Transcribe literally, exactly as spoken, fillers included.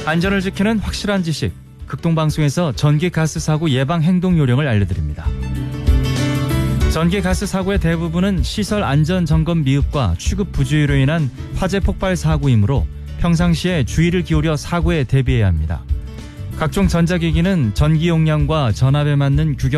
안전을 지키는 확실한 지식, 극동방송에서 전기가스 사고 예방 행동 요령을 알려드립니다. 전기가스 사고의 대부분은 시설 안전 점검 미흡과 취급 부주의로 인한 화재 폭발 사고이므로 평상시에 주의를 기울여 사고에 대비해야 합니다. 각종 전자기기는 전기 용량과 전압에 맞는 규격